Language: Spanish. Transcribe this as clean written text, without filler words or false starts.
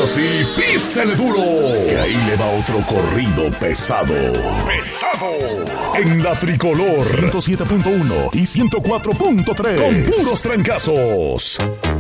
sí, písele duro, que ahí le va otro corrido pesado. En la Tricolor 107.1 y 104.3. Con puros trancazos.